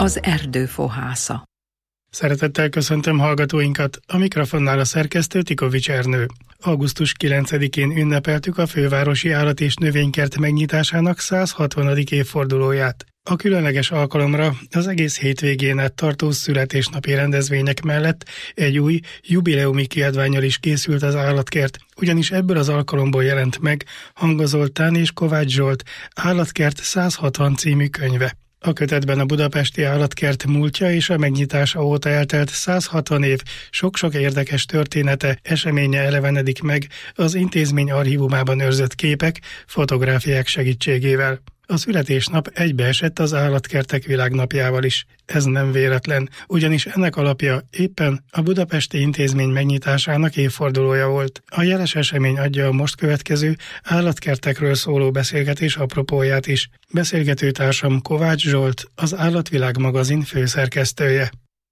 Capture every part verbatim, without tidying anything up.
az erdő fohásza. Szeretettel köszöntöm hallgatóinkat, a mikrofonnál a szerkesztő Tikovics Ernő. augusztus kilencedikén ünnepeltük a fővárosi állat- és növénykert megnyitásának száz hatvanadik évfordulóját. A különleges alkalomra az egész hétvégén át tartó születésnapi rendezvények mellett egy új jubileumi kiadvánnyal is készült az állatkert, ugyanis ebből az alkalomból jelent meg Hanga Zoltán és Kovács Zsolt Állatkert száz hatvan című könyve. A kötetben a budapesti állatkert múltja és a megnyitása óta eltelt száz hatvan év sok-sok érdekes története, eseménye elevenedik meg az intézmény archívumában őrzött képek, fotográfiák segítségével. A születésnap egybeesett az állatkertek világnapjával is. Ez nem véletlen, ugyanis ennek alapja éppen a budapesti intézmény megnyitásának évfordulója volt. A jeles esemény adja a most következő állatkertekről szóló beszélgetés apropóját is. Beszélgetőtársam Kovács Zsolt, az Állatvilág magazin főszerkesztője.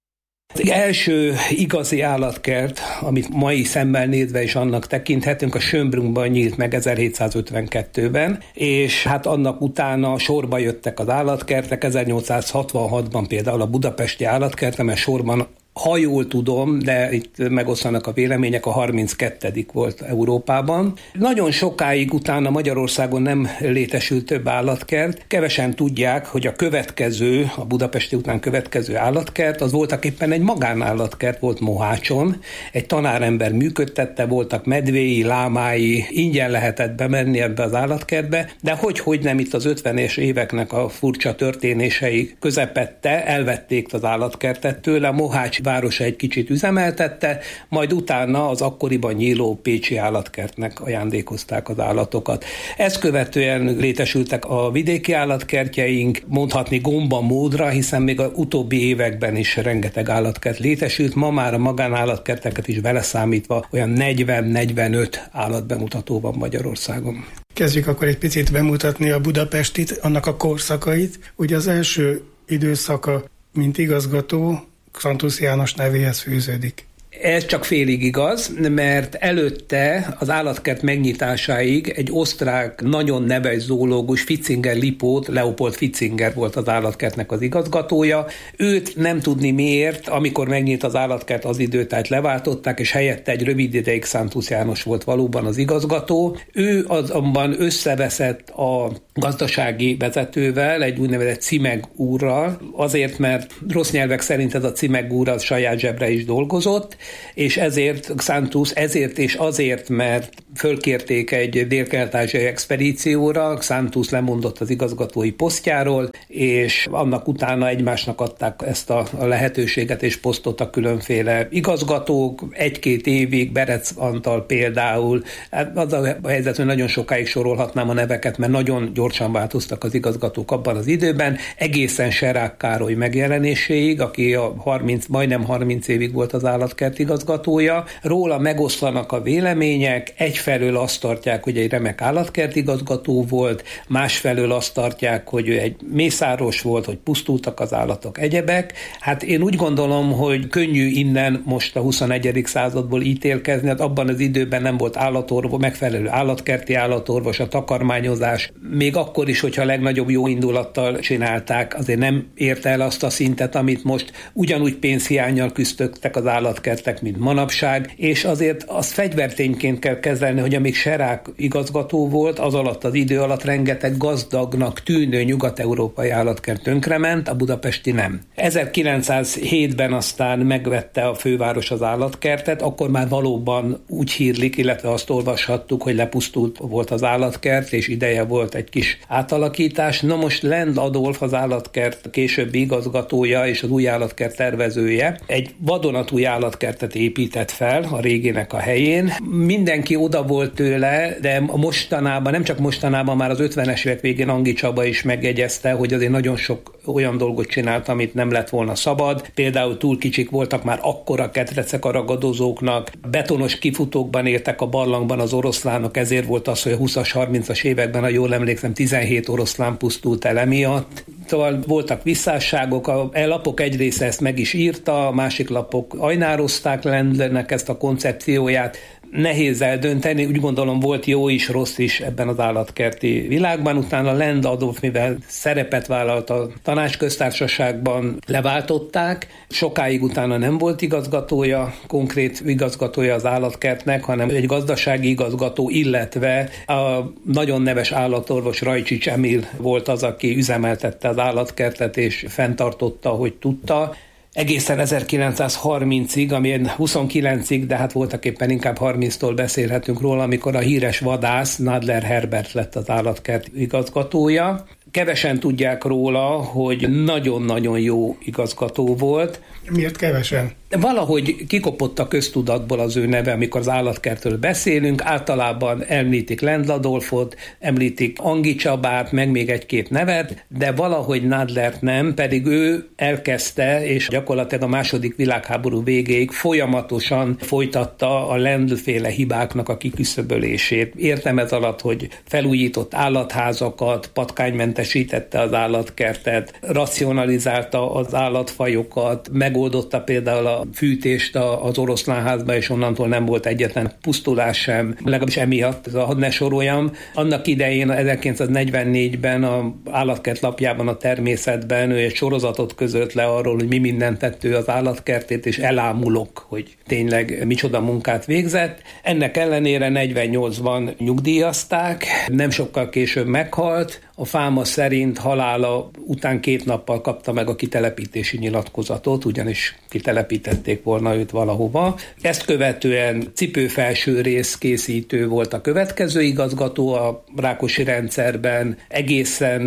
Az első igazi állatkert, amit mai szemmel nézve is annak tekinthetünk, a Schönbrunn-ban nyílt meg ezerhétszázötvenkettőben, és hát annak utána sorba jöttek az állatkertek, ezernyolcszázhatvanhatban például a budapesti állatkert, mert sorban, ha jól tudom, de itt megoszlanak a vélemények, a harminckettedik volt Európában. Nagyon sokáig utána Magyarországon nem létesült több állatkert. Kevesen tudják, hogy a következő, a budapesti után következő állatkert, az voltak éppen egy magánállatkert, volt Mohácson. Egy tanárember működtette, voltak medvéi, lámái, ingyen lehetett bemenni ebbe az állatkertbe, de hogy-hogy nem itt az ötvenes éveknek a furcsa történései közepette, elvették az állatkertet tőle, Mohács városa egy kicsit üzemeltette, majd utána az akkoriban nyíló pécsi állatkertnek ajándékozták az állatokat. Ezt követően létesültek a vidéki állatkertjeink, mondhatni gomba módra, hiszen még az utóbbi években is rengeteg állatkert létesült, ma már a magánállatkerteket is beleszámítva olyan negyven-negyvenöt állatbemutató van Magyarországon. Kezdjük akkor egy picit bemutatni a Budapestit, annak a korszakait. Ugye az első időszaka, mint igazgató, Xantusz János nevéhez fűződik. Ez csak félig igaz, mert előtte az állatkert megnyitásáig egy osztrák, nagyon neves zoológus, Fitzinger Lipót, Leopold Fitzinger volt az állatkertnek az igazgatója. Őt nem tudni miért, amikor megnyílt az állatkert, az időtájt leváltották, és helyette egy rövid ideig Xantusz János volt valóban az igazgató. Ő azonban összeveszett a gazdasági vezetővel, egy úgynevezett Cimeg úrral, azért, mert rossz nyelvek szerint ez a Cimeg úr az saját zsebre is dolgozott, és ezért Xantusz, ezért és azért, mert fölkérték egy dél-kelet-ázsiai expedícióra, Xantusz lemondott az igazgatói posztjáról, és annak utána egymásnak adták ezt a lehetőséget és posztot a különféle igazgatók. Egy-két évig Berec Antal például, az a helyzet, hogy nagyon sokáig sorolhatnám a neveket, mert nagyon gyorsan változtak az igazgatók abban az időben, egészen Serák Károly megjelenéséig, aki a harminc, majdnem harminc évig volt az állatkert igazgatója. Róla megoszlanak a vélemények, egyfelől azt tartják, hogy egy remek állatkert igazgató volt, másfelől azt tartják, hogy ő egy mészáros volt, hogy pusztultak az állatok, egyebek. Hát én úgy gondolom, hogy könnyű innen most a huszonegyedik századból ítélkezni, hát abban az időben nem volt állatorvos, megfelelő állatkerti állatorvos, a takarmányozás, még akkor is, hogyha a legnagyobb jó indulattal csinálták, azért nem érte el azt a szintet, amit most ugyanúgy pénzhiánnyal küzdöttek az állatkertek, mint manapság, és azért azt fegyvertényként kell kezelni, hogy amíg Serák igazgató volt, az alatt az idő alatt rengeteg gazdagnak tűnő nyugat-európai állatkert tönkrement, a budapesti nem. ezerkilencszázhétben aztán megvette a főváros az állatkertet, akkor már valóban úgy hírlik, illetve azt olvashattuk, hogy lepusztult volt az állatkert, és ideje volt egy kis átalakítás. Na most Lend Adolf, az állatkert későbbi igazgatója és az új állatkert tervezője egy vadonatúj állatkertet épített fel a régének a helyén. Mindenki oda volt tőle, de mostanában, nem csak mostanában, már az ötvenes évek végén Angi Csaba is megjegyezte, hogy azért nagyon sok olyan dolgot csinált, amit nem lett volna szabad. Például túl kicsik voltak már akkora ketrecek a ragadozóknak, betonos kifutókban éltek a barlangban az oroszlánok, ezért volt az, hogy a húszas, harmincas években, ha jól emlékszem, tizenhét oroszlán pusztult el emiatt. Szóval voltak visszásságok, a lapok egy része ezt meg is írta, a másik lapok ajnározták Lendlernek ezt a koncepcióját. nehéz eldönteni, úgy gondolom volt jó is, rossz is ebben az állatkerti világban. Utána Lend Adolf, mivel szerepet vállalt a tanácsköztársaságban, leváltották. Sokáig utána nem volt igazgatója, konkrét igazgatója az állatkertnek, hanem egy gazdasági igazgató, illetve a nagyon neves állatorvos Rajcsics Emil volt az, aki üzemeltette az állatkertet és fenntartotta, hogy tudta. Egészen ezerkilencszázharmincig, ami huszonkilencig, de hát voltak éppen inkább harminctól beszélhetünk róla, amikor a híres vadász Nadler Herbert lett az állatkert igazgatója. Kevesen tudják róla, hogy nagyon-nagyon jó igazgató volt. Miért kevesen? Valahogy kikopott a köztudatból az ő neve, amikor az állatkertről beszélünk. Általában említik Lend Adolfot, említik Angi Csabát, meg még egy-két nevet, de valahogy Nadlert nem, pedig ő elkezdte, és gyakorlatilag a második világháború végéig folyamatosan folytatta a Lend-féle hibáknak a kiküszöbölését. Értem ez alatt, hogy felújított állatházakat, patkánymentesítette az állatkertet, racionalizálta az állatfajokat, megoldotta például a fűtést az oroszlánházba, és onnantól nem volt egyetlen pusztulás sem, legalábbis emiatt, hadd ne soroljam. Annak idején ezerkilencszáznegyvennégyben a állatkert lapjában, a Természetben ő egy sorozatot közölt le arról, hogy mi mindent tett ő az állatkertét, és elámulok, hogy tényleg micsoda munkát végzett. Ennek ellenére negyvennyolcban nyugdíjazták, nem sokkal később meghalt. A fáma szerint halála után két nappal kapta meg a kitelepítési nyilatkozatot, ugyanis kitelepítették volna őt valahova. Ezt követően cipőfelső részkészítő volt a következő igazgató a Rákosi rendszerben egészen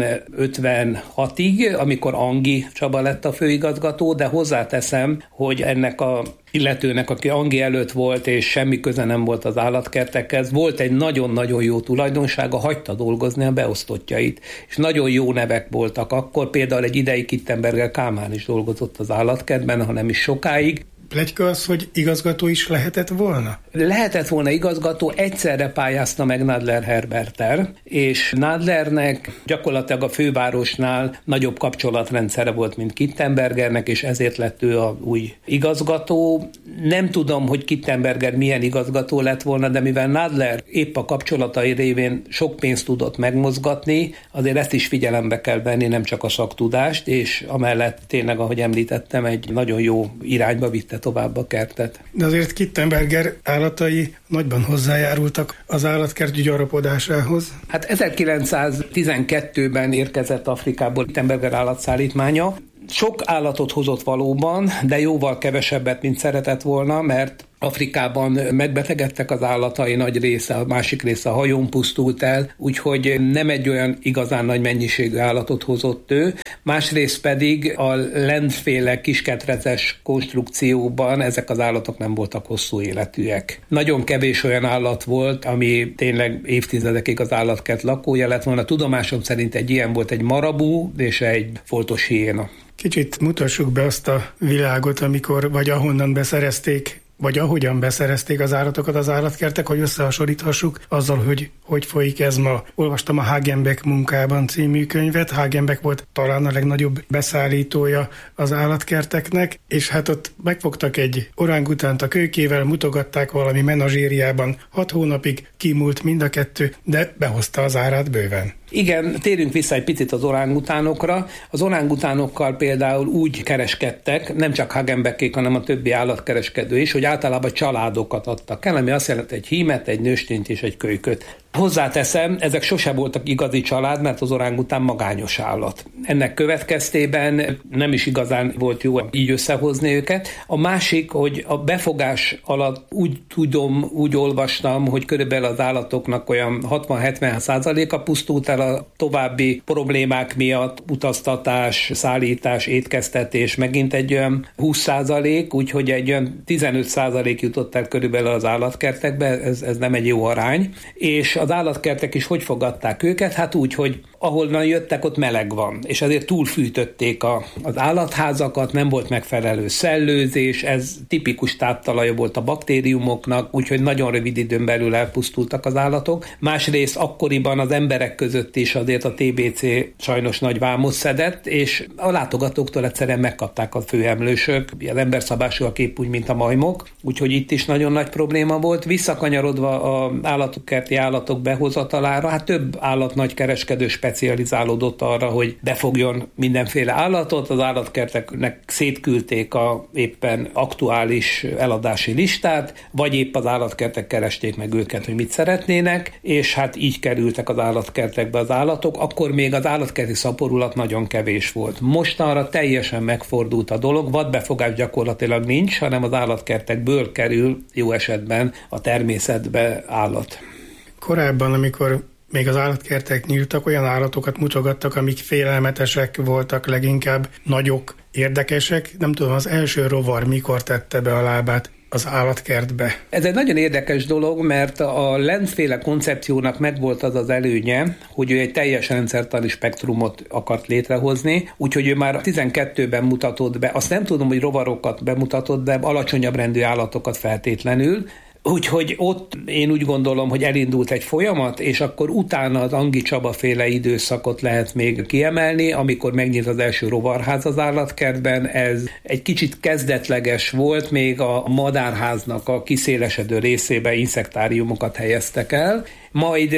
ötvenhatig, amikor Angi Csaba lett a főigazgató, de hozzáteszem, hogy ennek a illetőnek, aki Angi előtt volt, és semmi köze nem volt az állatkertekhez, volt egy nagyon-nagyon jó tulajdonsága, hagyta dolgozni a beosztottjait, és nagyon jó nevek voltak akkor, például egy ideig Kittenberger Kálmán is dolgozott az állatkertben, ha nem is sokáig. Pletyka az, hogy igazgató is lehetett volna? Lehetett volna igazgató, egyszerre pályázta meg Nadler Herberttel, és Nadlernek gyakorlatilag a fővárosnál nagyobb kapcsolatrendszere volt, mint Kittenbergernek, és ezért lett ő a új igazgató. Nem tudom, hogy Kittenberger milyen igazgató lett volna, de mivel Nadler épp a kapcsolatai révén sok pénzt tudott megmozgatni, azért ezt is figyelembe kell venni, nem csak a szaktudást, és amellett tényleg, ahogy említettem, egy nagyon jó irányba vitte tovább a kertet. De azért Kittenberger állatai nagyban hozzájárultak az állatkert gyarapodásához. Hát ezerkilencszáztizenkettőben érkezett Afrikából Kittenberger állatszállítmánya. Sok állatot hozott valóban, de jóval kevesebbet, mint szeretett volna, mert Afrikában megbetegedtek az állatai, nagy része, a másik része a hajón pusztult el, úgyhogy nem egy olyan igazán nagy mennyiségű állatot hozott ő. Másrészt pedig a Lend-féle kisketreces konstrukcióban ezek az állatok nem voltak hosszú életűek. Nagyon kevés olyan állat volt, ami tényleg évtizedekig az állatkert lakója lett volna. Tudomásom szerint egy ilyen volt egy marabú és egy foltos hiéna. Kicsit mutassuk be azt a világot, amikor vagy ahonnan beszerezték, vagy ahogyan beszerezték az állatokat az állatkertek, hogy összehasonlíthassuk azzal, hogy hogy folyik ez ma. Olvastam a Hagenbeck munkában című könyvet. Hagenbeck volt talán a legnagyobb beszállítója az állatkerteknek, és hát ott megfogtak egy orángutánt a kölykével, mutogatták valami menazsériában. Hat hónapig kimúlt mind a kettő, de behozta az árát bőven. Igen, térjünk vissza egy picit az orángutánokra. Az orángutánokkal például úgy kereskedtek, nem csak Hagenbeckék, hanem a többi állatkereskedő is, hogy általában családokat adtak el, ami azt jelenti egy hímet, egy nőstényt és egy kölyköt. Hozzáteszem, ezek sose voltak igazi család, mert az orángután magányos állat. Ennek következtében nem is igazán volt jó így összehozni őket. A másik, hogy a befogás alatt úgy tudom, úgy olvastam, hogy körülbelül az állatoknak olyan hatvan-hetven százaléka pusztult el a további problémák miatt, utaztatás, szállítás, étkeztetés, megint egy olyan húsz százalék, úgyhogy egy olyan tizenöt százalék jutott el körülbelül az állatkertekbe, ez, ez nem egy jó arány. És az állatkertek is hogy fogadták őket? Hát úgy, hogy ahol jöttek, ott meleg van, és ezért túlfűtötték a, az állatházakat, nem volt megfelelő szellőzés, ez tipikus táptalaja volt a baktériumoknak, úgyhogy nagyon rövid időn belül elpusztultak az állatok. Másrészt akkoriban az emberek között is azért a té bé cé sajnos nagy vámot szedett, és a látogatóktól egyszerűen megkapták a főemlősök, az emberszabású a kép úgy, mint a majmok, úgyhogy itt is nagyon nagy probléma volt. Visszakanyarodva az állatkerti állatok behozatalára, hát több állat nagy kereskedő specializálódott arra, hogy befogjon mindenféle állatot, az állatkerteknek szétküldték a éppen aktuális eladási listát, vagy épp az állatkertek keresték meg őket, hogy mit szeretnének, és hát így kerültek az állatkertekbe az állatok. Akkor még az állatkerti szaporulat nagyon kevés volt. Mostanra teljesen megfordult a dolog, vadbefogás gyakorlatilag nincs, hanem az állatkertekből kerül jó esetben a természetbe állat. Korábban, amikor még az állatkertek nyíltak, olyan állatokat mutogattak, amik félelmetesek voltak, leginkább nagyok, érdekesek. Nem tudom, az első rovar mikor tette be a lábát az állatkertbe. Ez egy nagyon érdekes dolog, mert a Lenz-féle koncepciónak megvolt az az előnye, hogy ő egy teljes rendszertani spektrumot akart létrehozni, úgyhogy ő már tizenkettőben mutatott be, azt nem tudom, hogy rovarokat bemutatott, de alacsonyabb rendű állatokat feltétlenül. Úgyhogy ott én úgy gondolom, hogy elindult egy folyamat, és akkor utána az Angi Csaba féle időszakot lehet még kiemelni, amikor megnyílt az első rovarház az állatkertben. Ez egy kicsit kezdetleges volt, még a madárháznak a kiszélesedő részébe inszektáriumokat helyeztek el. Majd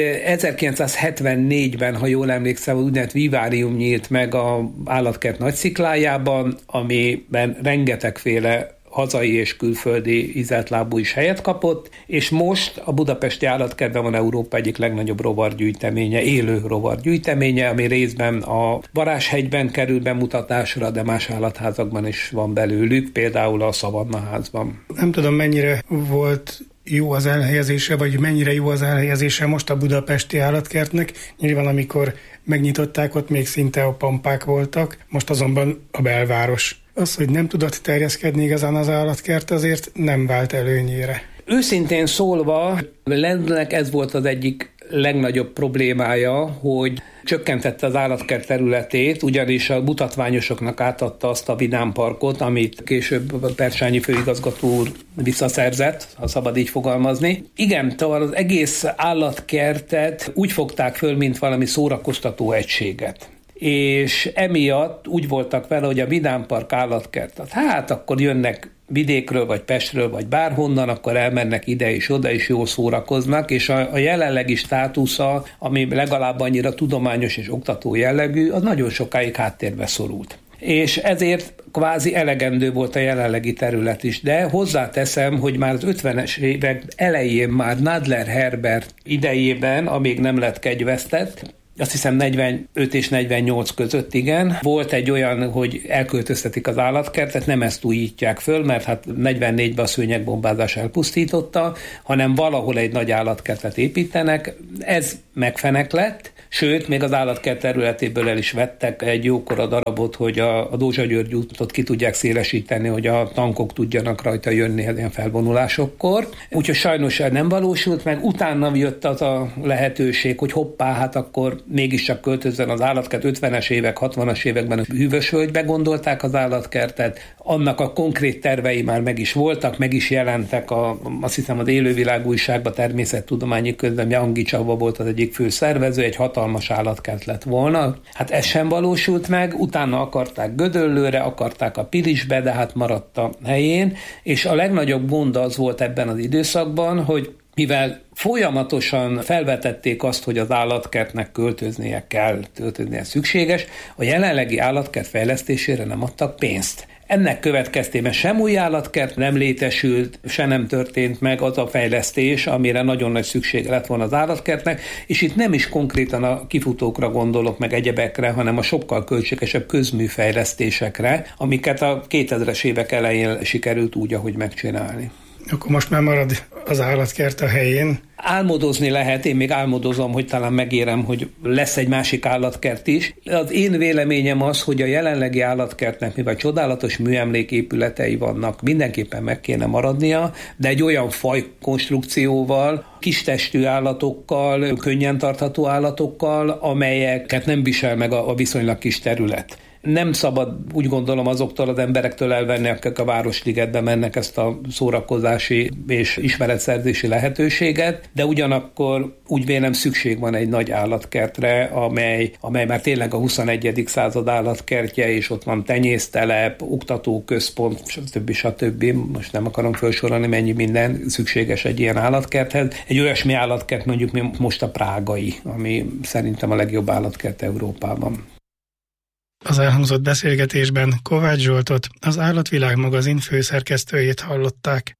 ezerkilencszázhetvennégyben, ha jól emlékszem, az úgynevezett vivárium nyílt meg az állatkert Nagysziklájában, amiben rengetegféle hazai és külföldi ízeltlábú is helyet kapott, és most a budapesti állatkertben van Európa egyik legnagyobb rovargyűjteménye, élő rovargyűjteménye, ami részben a Varázshegyben kerül bemutatásra, de más állatházakban is van belőlük, például a Szavannaházban. Nem tudom, mennyire volt jó az elhelyezése, vagy mennyire jó az elhelyezése most a budapesti állatkertnek. Nyilván, amikor megnyitották, ott még szinte a pampák voltak, most azonban a belváros. Az, hogy nem tudott terjeszkedni igazán az állatkert, azért nem vált előnyére. Őszintén szólva, Lenznek ez volt az egyik legnagyobb problémája, hogy csökkentette az állatkert területét, ugyanis a mutatványosoknak átadta azt a vidámparkot, amit később a Persányi főigazgató úr visszaszerzett, ha szabad így fogalmazni. Igen, tehát az egész állatkertet úgy fogták föl, mint valami szórakoztató egységet. És emiatt úgy voltak vele, hogy a vidámpark állatkert, hát akkor jönnek vidékről, vagy Pestről, vagy bárhonnan, akkor elmennek ide és oda, és jól szórakoznak, és a, a jelenlegi státusza, ami legalább annyira tudományos és oktató jellegű, az nagyon sokáig háttérbe szorult. És ezért kvázi elegendő volt a jelenlegi terület is, de hozzáteszem, hogy már az ötvenes évek elején már Nadler Herbert idejében, amíg nem lett kegyvesztett, azt hiszem negyvenöt és negyvennyolc között, igen. Volt egy olyan, hogy elköltöztetik az állatkertet, nem ezt újítják föl, mert hát negyvennégyben a szőnyegbombázás elpusztította, hanem valahol egy nagy állatkertet építenek. Ez megfenek lett, sőt, még az állatkert területéből el is vettek egy jókora darabot, hogy a, a Dózsa-György útot ki tudják szélesíteni, hogy a tankok tudjanak rajta jönni ilyen felvonulásokkor. Úgyhogy sajnos nem valósult meg. Utána jött az a lehetőség, hogy hoppá, hát akkor mégiscsak költözzen az állatkert. ötvenes évek, hatvanas években a Hűvösvölgybe gondolták az állatkertet. Annak a konkrét tervei már meg is voltak, meg is jelentek, a, azt hiszem az Élővilág újságban, Természettudományi Közleményben Angi Csaba volt az egyik fő szervező, egy hatalmas állatkert lett volna. Hát ez sem valósult meg, utána akarták Gödöllőre, akarták a Pilisbe, de hát maradt a helyén, és a legnagyobb gond az volt ebben az időszakban, hogy mivel folyamatosan felvetették azt, hogy az állatkertnek költöznie kell, költöznie szükséges, a jelenlegi állatkert fejlesztésére nem adtak pénzt. Ennek következtében sem új állatkert nem létesült, se nem történt meg az a fejlesztés, amire nagyon nagy szüksége lett volna az állatkertnek, és itt nem is konkrétan a kifutókra gondolok meg egyebekre, hanem a sokkal költségesebb közműfejlesztésekre, amiket a kétezres évek elején sikerült úgy, ahogy megcsinálni. Akkor most már marad az állatkert a helyén? Álmodozni lehet, én még álmodozom, hogy talán megérem, hogy lesz egy másik állatkert is. Az én véleményem az, hogy a jelenlegi állatkertnek, mivel csodálatos műemléképületei vannak, mindenképpen meg kéne maradnia, de egy olyan fajkonstrukcióval, kistestű állatokkal, könnyen tartható állatokkal, amelyeket nem visel meg a viszonylag kis terület. Nem szabad, úgy gondolom, azoktól az emberektől elvenni, akik a Városligetbe mennek, ezt a szórakozási és ismeretszerzési lehetőséget, de ugyanakkor úgy vélem szükség van egy nagy állatkertre, amely, amely már tényleg a huszonegyedik század állatkertje, és ott van tenyésztelep, oktatóközpont, stb. stb. Most nem akarom felsorolni, mennyi minden szükséges egy ilyen állatkerthez. Egy olyasmi állatkert mondjuk most a prágai, ami szerintem a legjobb állatkert Európában. Az elhangzott beszélgetésben Kovács Zsoltot, az Állatvilág magazin főszerkesztőjét hallották.